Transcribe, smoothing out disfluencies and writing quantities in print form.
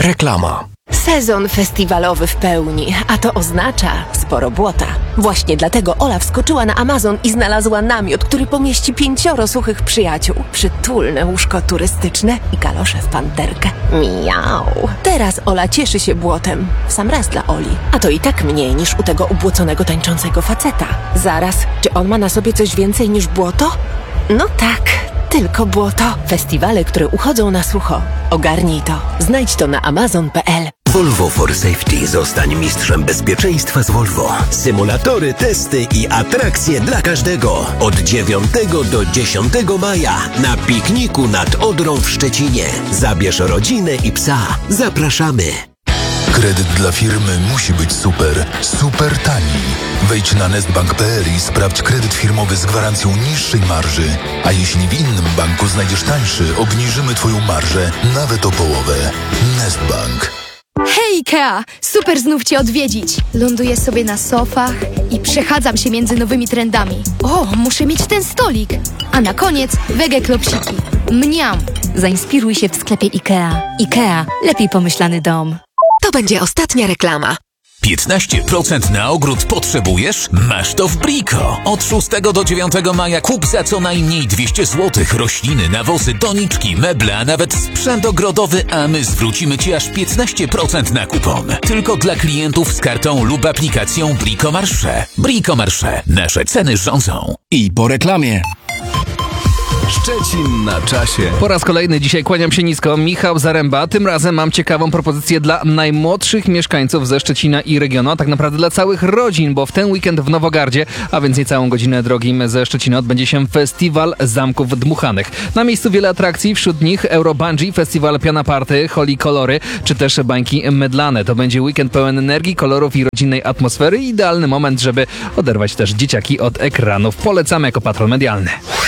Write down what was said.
Reklama. Sezon festiwalowy w pełni, a to oznacza sporo błota. Właśnie dlatego Ola wskoczyła na Amazon i znalazła namiot, który pomieści 5 suchych przyjaciół, przytulne łóżko turystyczne i kalosze w panterkę. Miau! Teraz Ola cieszy się błotem. W sam raz dla Oli. A to i tak mniej niż u tego ubłoconego tańczącego faceta. Zaraz, czy on ma na sobie coś więcej niż błoto? No tak. Tylko błoto. Festiwale, które uchodzą na sucho. Ogarnij to. Znajdź to na amazon.pl. Volvo for Safety. Zostań mistrzem bezpieczeństwa z Volvo. Symulatory, testy i atrakcje dla każdego. Od 9 do 10 maja na pikniku nad Odrą w Szczecinie. Zabierz rodzinę i psa. Zapraszamy. Kredyt dla firmy musi być super, super tani. Wejdź na nestbank.pl i sprawdź kredyt firmowy z gwarancją niższej marży. A jeśli w innym banku znajdziesz tańszy, obniżymy Twoją marżę nawet o połowę. Nestbank. Hej Ikea! Super znów Cię odwiedzić. Ląduję sobie na sofach i przechadzam się między nowymi trendami. O, muszę mieć ten stolik. A na koniec wege klopsiki. Mniam! Zainspiruj się w sklepie Ikea. Ikea. Lepiej pomyślany dom. To będzie ostatnia reklama. 15% na ogród potrzebujesz? Masz to w Brico. Od 6 do 9 maja kup za co najmniej 200 zł. Rośliny, nawozy, doniczki, meble, a nawet sprzęt ogrodowy, a my zwrócimy Ci aż 15% na kupon. Tylko dla klientów z kartą lub aplikacją Brico Marché. Brico Marché. Nasze ceny rządzą. I po reklamie. Szczecin na czasie. Po raz kolejny dzisiaj kłaniam się nisko. Michał Zaręba. Tym razem mam ciekawą propozycję dla najmłodszych mieszkańców ze Szczecina i regionu, a tak naprawdę dla całych rodzin, bo w ten weekend w Nowogardzie, a więc niecałą godzinę drogi ze Szczecina, odbędzie się Festiwal Zamków Dmuchanych. Na miejscu wiele atrakcji, wśród nich Eurobungee, Festiwal Piana Party, Holi Kolory, czy też bańki mydlane. To będzie weekend pełen energii, kolorów i rodzinnej atmosfery. Idealny moment, żeby oderwać też dzieciaki od ekranów. Polecamy jako patron medialny.